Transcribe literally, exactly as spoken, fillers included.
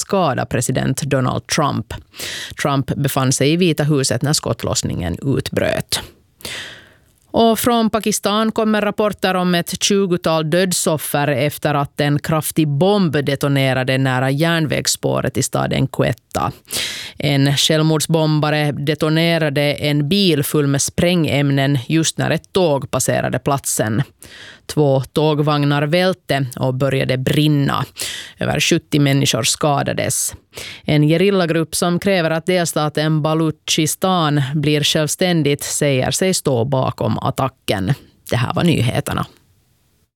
skada president Donald Trump. Trump befann sig i Vita huset när skottlossningen utbröt. Och från Pakistan kommer rapporter om ett tjugotal dödsoffer efter att en kraftig bomb detonerade nära järnvägsspåret i staden Quetta. En självmordsbombare detonerade en bil full med sprängämnen just när ett tåg passerade platsen. Två tågvagnar välte och började brinna. Över sjuttio människor skadades. En gerillagrupp som kräver att delstaten Baluchistan blir självständigt säger sig stå bakom attacken. Det här var nyheterna.